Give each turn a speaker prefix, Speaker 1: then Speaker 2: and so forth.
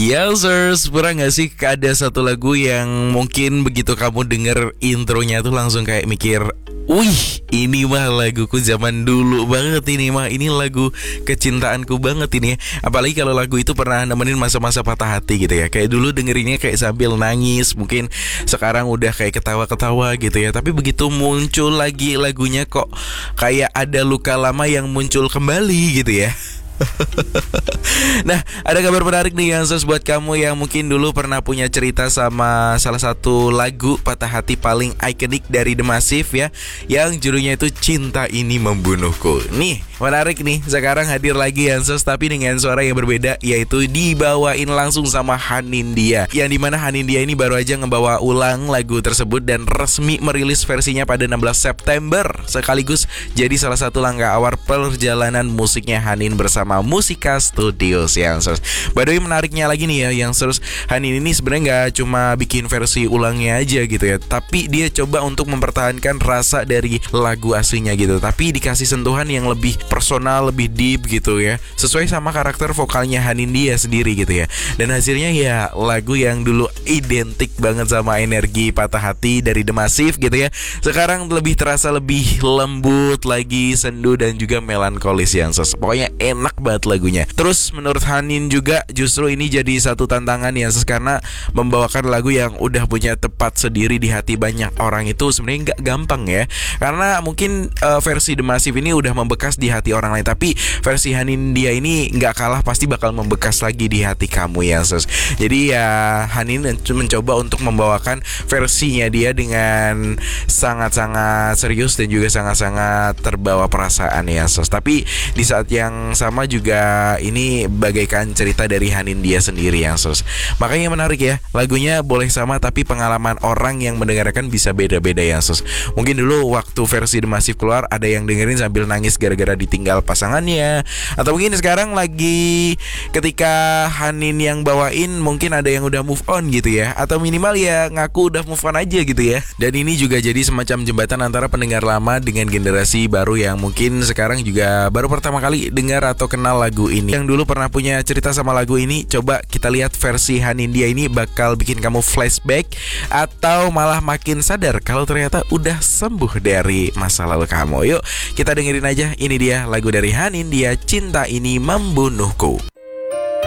Speaker 1: Yosers, pernah gak sih ada satu lagu yang mungkin begitu kamu denger intronya tuh langsung kayak mikir, wih, ini mah laguku zaman dulu banget ini mah. Ini lagu kecintaanku banget ini ya. Apalagi kalau lagu itu pernah nemenin masa-masa patah hati gitu ya. Kayak dulu dengerinnya kayak sambil nangis, mungkin sekarang udah kayak ketawa-ketawa gitu ya. Tapi begitu muncul lagi lagunya kok kayak ada luka lama yang muncul kembali gitu ya. Nah, ada kabar menarik nih yang buat kamu yang mungkin dulu pernah punya cerita sama salah satu lagu patah hati paling ikonik dari The Massive ya, yang judulnya itu Cinta Ini Membunuhku. Nih, menarik nih, sekarang hadir lagi Yansos tapi dengan suara yang berbeda, yaitu dibawain langsung sama Hanindia. Yang dimana Hanindia ini baru aja ngebawa ulang lagu tersebut dan resmi merilis versinya pada 16 September, sekaligus jadi salah satu langkah awal perjalanan musiknya Hanin bersama Musika Studios yang by the way, menariknya lagi nih ya yang Hanin ini sebenarnya nggak cuma bikin versi ulangnya aja gitu ya, tapi dia coba untuk mempertahankan rasa dari lagu aslinya gitu, tapi dikasih sentuhan yang lebih personal, lebih deep gitu ya, sesuai sama karakter vokalnya Hanin dia sendiri gitu ya. Dan hasilnya ya lagu yang dulu identik banget sama energi patah hati dari The Massive gitu ya, sekarang lebih terasa lebih lembut lagi, sendu dan juga melankolis yang pokoknya enak banget lagunya. Terus menurut Hanin juga justru ini jadi satu tantangan ya karena membawakan lagu yang udah punya tempat sendiri di hati banyak orang itu sebenarnya nggak gampang ya, karena mungkin versi The Massive ini udah membekas di hati orang lain, tapi versi Hanin dia ini nggak kalah, pasti bakal membekas lagi di hati kamu ya Jadi ya Hanin mencoba untuk membawakan versinya dia dengan sangat-sangat serius dan juga sangat-sangat terbawa perasaan ya tapi di saat yang sama juga ini bagaikan cerita dari Hanin dia sendiri yang makanya menarik ya, lagunya boleh sama tapi pengalaman orang yang mendengarkan bisa beda-beda ya Mungkin dulu waktu versi The Massive keluar ada yang dengerin sambil nangis gara-gara ditinggal pasangannya, atau mungkin sekarang lagi ketika Hanin yang bawain mungkin ada yang udah move on gitu ya, atau minimal ya ngaku udah move on aja gitu ya. Dan ini juga jadi semacam jembatan antara pendengar lama dengan generasi baru yang mungkin sekarang juga baru pertama kali dengar atau kenal lagu ini. Yang dulu pernah punya cerita sama lagu ini, coba kita lihat versi Hanindia ini bakal bikin kamu flashback atau malah makin sadar kalau ternyata udah sembuh dari masa lalu kamu. Yuk kita dengerin aja, ini dia lagu dari Hanindia, Cinta Ini Membunuhku.